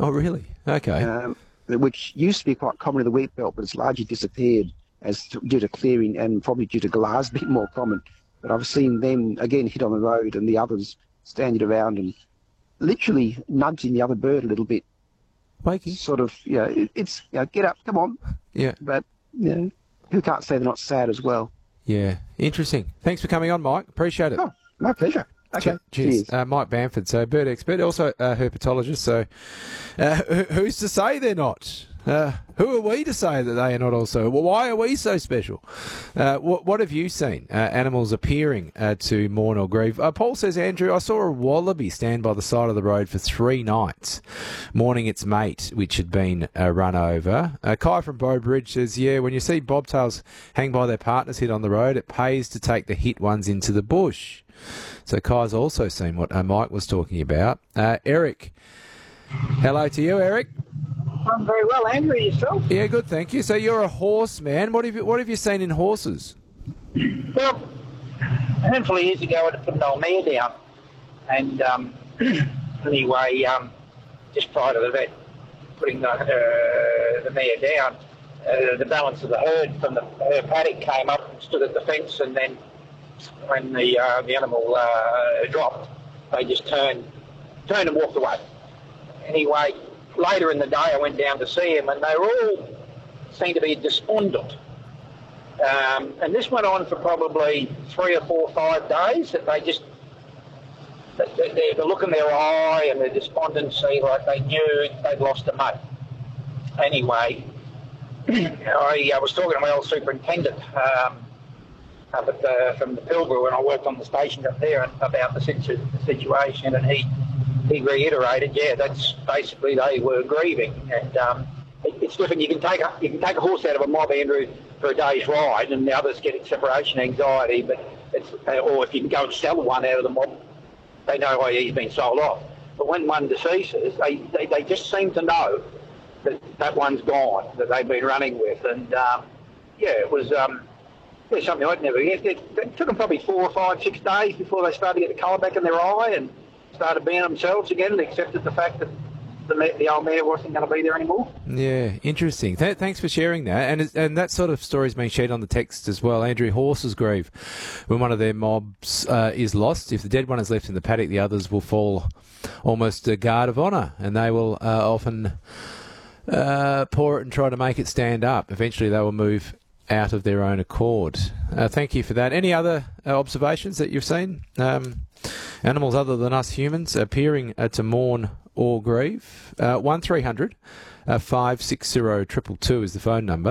Oh, really? Okay. Which used to be quite common in the wheat belt, but it's largely disappeared due to clearing and probably due to glass being more common. But I've seen them, again, hit on the road and the others standing around and literally nudging the other bird a little bit. Wakey. Sort of, it's, get up, come on. Yeah. But, who can't say they're not sad as well? Yeah. Interesting. Thanks for coming on, Mike. Appreciate it. Oh, my pleasure. Okay. Cheers. Mike Bamford, so bird expert, also a herpetologist. So who's to say they're not? Who are we to say that they are not also? Well, why are we so special? What have you seen? Animals appearing to mourn or grieve. Paul says, Andrew, I saw a wallaby stand by the side of the road for 3 nights, mourning its mate, which had been run over. Kai from Bow Bridge says, when you see bobtails hang by their partners hit on the road, it pays to take the hit ones into the bush. So Kai's also seen what Mike was talking about. Eric, hello to you, Eric. I'm very well, Andrew. Yourself? Yeah, good, thank you. So you're a horse man. What have you seen in horses? Well, a handful of years ago, I put an old mare down, and anyway, just prior to the vet putting the mare down, the balance of the herd from her paddock came up and stood at the fence, and then when the animal dropped, they just turned and walked away. Anyway, later in the day, I went down to see them, and they were all seemed to be despondent. And this went on for probably 3 or 4 or 5 days. That they just the look in their eye and the despondency, like they knew they'd lost a mate. Anyway, I was talking to my old superintendent from the Pilbara when I worked on the station up there about the situation, and he reiterated, that's basically they were grieving, and it's different. You can take a horse out of a mob, Andrew, for a day's ride, and the others get separation anxiety. But or if you can go and sell one out of the mob, they know he's been sold off. But when one deceases, they just seem to know that one's gone, that they've been running with, and it was. There's something I'd never get. It took them probably 4 or 5, 6 days before they started to get the colour back in their eye and started being themselves again, and accepted the fact that the old mare wasn't going to be there anymore. Yeah, interesting. Thanks for sharing that. And that sort of story's been shared on the text as well. Andrew, horses grieve when one of their mobs is lost. If the dead one is left in the paddock, the others will fall almost a guard of honour, and they will often paw it and try to make it stand up. Eventually they will move out of their own accord. Thank you for that. Any other observations that you've seen? Animals other than us humans appearing to mourn or grieve? 1300 560 222 is the phone number.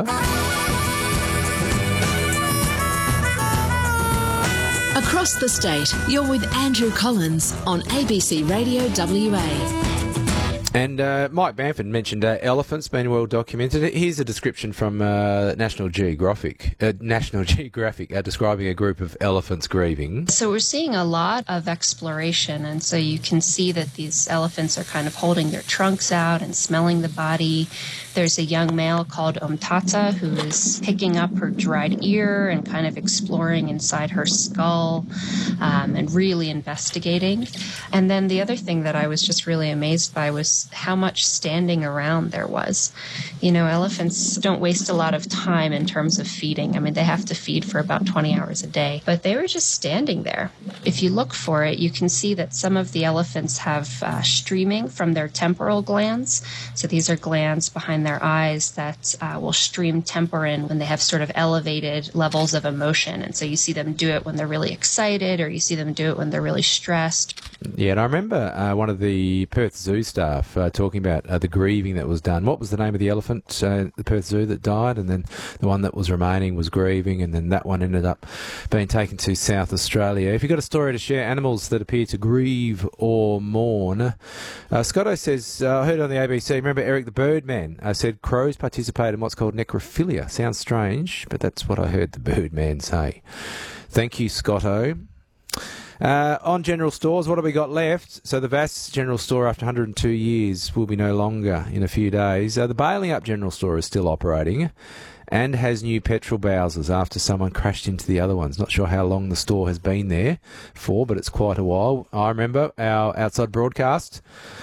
Across the state, you're with Andrew Collins on ABC Radio WA. And Mike Bamford mentioned elephants being well documented. Here's a description from National Geographic describing a group of elephants grieving. So we're seeing a lot of exploration, and so you can see that these elephants are kind of holding their trunks out and smelling the body. There's a young male called Omtata who is picking up her dried ear and kind of exploring inside her skull and really investigating. And then the other thing that I was just really amazed by was how much standing around there was. You know, elephants don't waste a lot of time in terms of feeding. I mean, they have to feed for about 20 hours a day, but they were just standing there. If you look for it, you can see that some of the elephants have streaming from their temporal glands. So these are glands behind their eyes that will stream temporin when they have sort of elevated levels of emotion. And so you see them do it when they're really excited, or you see them do it when they're really stressed. Yeah, and I remember one of the Perth Zoo staff talking about the grieving that was done. What was the name of the elephant, the Perth Zoo, that died? And then the one that was remaining was grieving, and then that one ended up being taken to South Australia. If you've got a story to share, animals that appear to grieve or mourn. Scotto says, I heard on the ABC, remember Eric the Birdman said crows participate in what's called necrophilia. Sounds strange, but that's what I heard the Birdman say. Thank you, Scotto. On general stores, what have we got left? So the Vass General Store, after 102 years, will be no longer in a few days. The Bailing Up General Store is still operating and has new petrol Bowsers after someone crashed into the other ones. Not sure how long the store has been there for, but it's quite a while. I remember our outside broadcast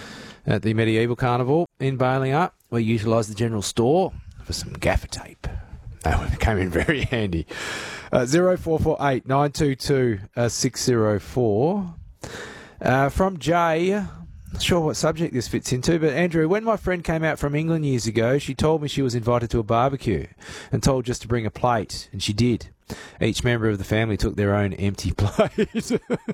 at the Medieval Carnival in Balingup. We utilised the general store for some gaffer tape. That came in very handy. 0448 922 604. From Jay, not sure what subject this fits into, but Andrew, when my friend came out from England years ago, she told me she was invited to a barbecue and told just to bring a plate, and she did. Each member of the family took their own empty plate.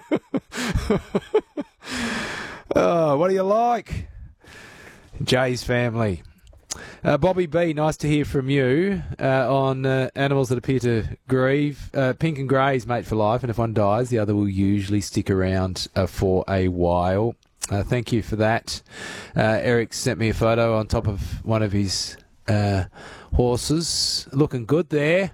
Oh, what do you like? Jay's family. Bobby B, nice to hear from you on animals that appear to grieve. Pink and grey is mate for life, and if one dies, the other will usually stick around for a while. Thank you for that. Eric sent me a photo on top of one of his horses. Looking good there.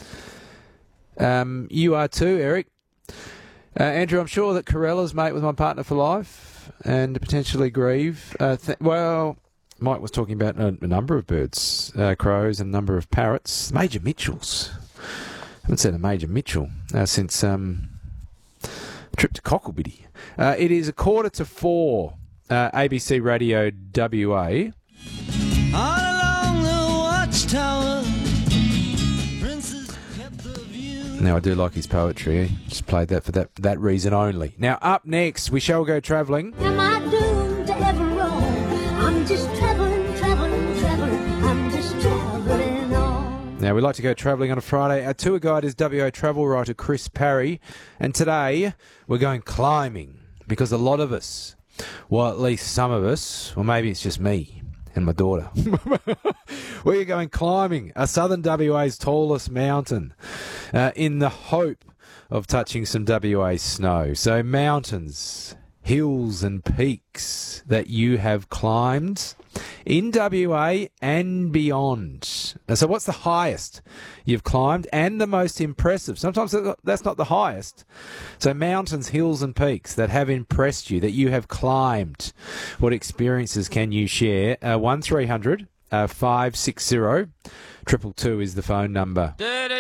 You are too, Eric. Andrew, I'm sure that Corella's mate with my partner for life and potentially grieve. Well, Mike was talking about a number of birds, crows and a number of parrots. Major Mitchells. I haven't seen a Major Mitchell since trip to Cocklebiddy. It is 3:45, ABC Radio WA. All along the watchtower, princes kept the view. Now, I do like his poetry. Just played that for that reason only. Now, up next, we shall go travelling. Am I doomed to ever roam? I'm just travelling. I'm just travelling on. Now, we like to go travelling on a Friday. Our tour guide is WA travel writer Chris Parry. And today, we're going climbing. Because a lot of us, well, at least some of us, well, maybe it's just me and my daughter, we're going climbing southern WA's tallest mountain in the hope of touching some WA snow. So mountains, hills and peaks that you have climbed in WA and beyond. So what's the highest you've climbed and the most impressive? Sometimes that's not the highest. So mountains, hills and peaks that have impressed you, that you have climbed. What experiences can you share? 1300 560 222 is the phone number.